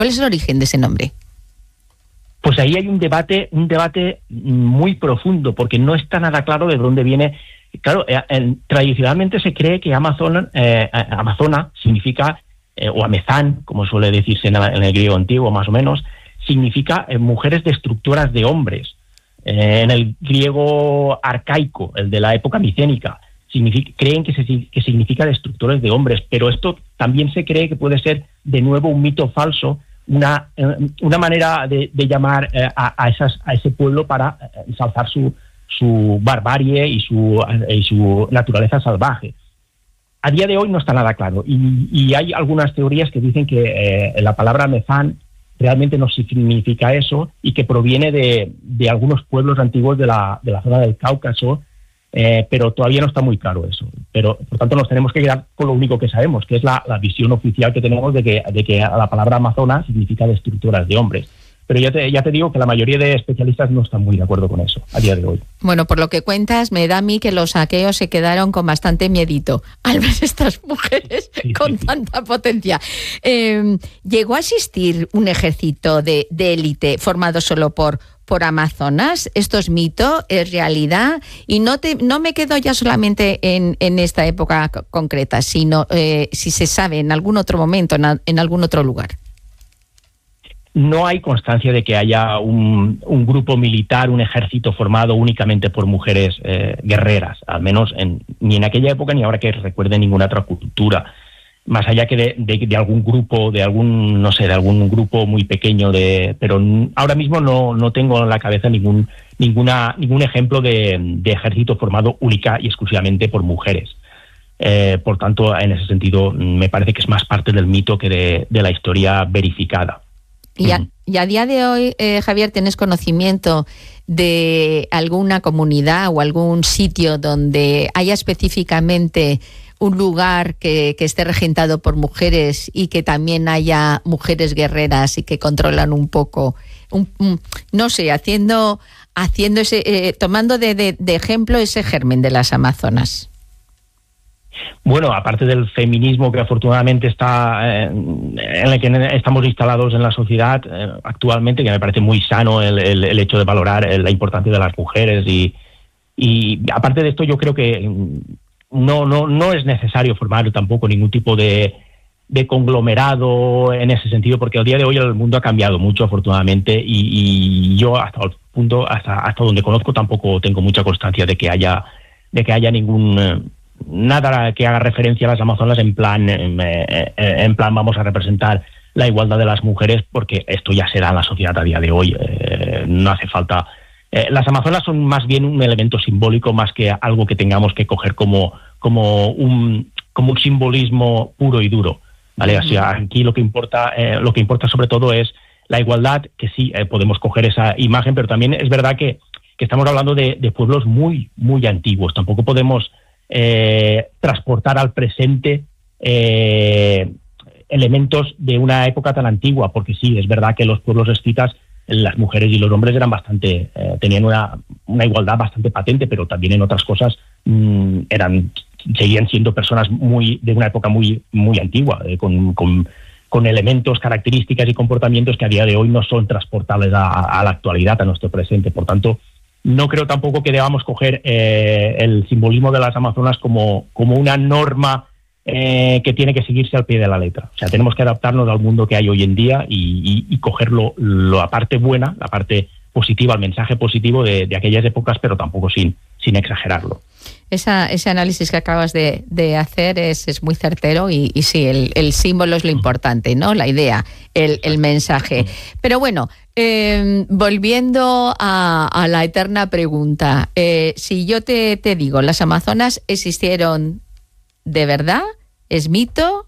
¿Cuál es el origen de ese nombre? Pues ahí hay un debate muy profundo, porque no está nada claro de dónde viene. Claro, tradicionalmente se cree que Amazona significa, o Amezán, como suele decirse en el griego antiguo más o menos, significa mujeres destructoras de hombres. En el griego arcaico, el de la época micénica, creen que significa destructores de hombres, pero esto también se cree que puede ser de nuevo un mito falso, una manera de llamar a ese pueblo para ensalzar su barbarie y su naturaleza salvaje. A día de hoy no está nada claro, y hay algunas teorías que dicen que la palabra Mezán realmente no significa eso, y que proviene de algunos pueblos antiguos de la zona del Cáucaso, pero todavía no está muy claro eso. Pero por tanto nos tenemos que quedar con lo único que sabemos, que es la visión oficial que tenemos de que la palabra amazona significa destructoras de hombres. Pero ya te digo que la mayoría de especialistas no están muy de acuerdo con eso a día de hoy. Bueno, por lo que cuentas, me da a mí que los aqueos se quedaron con bastante miedito al ver estas mujeres con tanta potencia. ¿Llegó a existir un ejército de élite formado solo por amazonas? ¿Esto es mito? ¿Es realidad? Y no me quedo ya solamente en esta época concreta, sino si se sabe en algún otro momento, en algún otro lugar. No hay constancia de que haya un grupo militar, un ejército formado únicamente por mujeres guerreras, al menos ni en aquella época ni ahora que recuerde ninguna otra cultura, más allá que de algún grupo, de algún grupo muy pequeño, pero ahora mismo no tengo en la cabeza ningún ejemplo de ejército formado única y exclusivamente por mujeres. Por tanto, en ese sentido, me parece que es más parte del mito que de la historia verificada. Y a día de hoy, Javier, ¿tienes conocimiento de alguna comunidad o algún sitio donde haya específicamente un lugar que esté regentado por mujeres y que también haya mujeres guerreras y que controlan un poco, no sé, haciendo ese, tomando de ejemplo ese germen de las amazonas? Bueno, aparte del feminismo que afortunadamente está en el que estamos instalados en la sociedad actualmente, que me parece muy sano el hecho de valorar la importancia de las mujeres, y aparte de esto yo creo que no es necesario formar tampoco ningún tipo de conglomerado en ese sentido, porque al día de hoy el mundo ha cambiado mucho afortunadamente, y yo hasta el punto hasta donde conozco tampoco tengo mucha constancia de que haya nada que haga referencia a las amazonas en plan vamos a representar la igualdad de las mujeres, porque esto ya se da en la sociedad a día de hoy. No hace falta. Las amazonas son más bien un elemento simbólico, más que algo que tengamos que coger como un simbolismo puro y duro, ¿vale? O sea, aquí lo que importa sobre todo es la igualdad, que sí podemos coger esa imagen, pero también es verdad que estamos hablando de pueblos muy, muy antiguos. Tampoco podemos transportar al presente elementos de una época tan antigua, porque sí, es verdad que los pueblos escitas, las mujeres y los hombres eran tenían una igualdad bastante patente, pero también en otras cosas seguían siendo personas de una época muy, muy antigua, con elementos, características y comportamientos que a día de hoy no son transportables a la actualidad, a nuestro presente. Por tanto, no creo tampoco que debamos coger el simbolismo de las amazonas como una norma que tiene que seguirse al pie de la letra. O sea, tenemos que adaptarnos al mundo que hay hoy en día y coger la parte buena, la parte positiva, el mensaje positivo de aquellas épocas, pero tampoco sin exagerarlo. Ese análisis que acabas de hacer es muy certero y sí, el símbolo es lo importante, ¿no? La idea, el mensaje. Pero bueno, volviendo a la eterna pregunta, si yo te digo, ¿las amazonas existieron de verdad? ¿Es mito?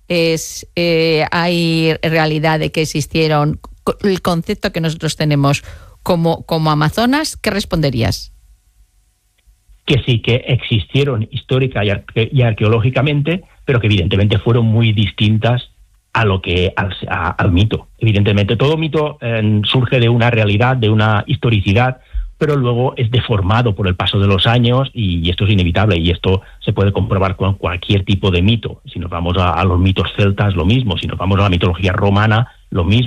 ¿Hay realidad de que existieron? El concepto que nosotros tenemos como amazonas, ¿qué responderías? Que sí, que existieron histórica y arqueológicamente, pero que evidentemente fueron muy distintas al mito. Evidentemente, todo mito surge de una realidad, de una historicidad, pero luego es deformado por el paso de los años, y esto es inevitable, y esto se puede comprobar con cualquier tipo de mito. Si nos vamos a los mitos celtas, lo mismo. Si nos vamos a la mitología romana, lo mismo.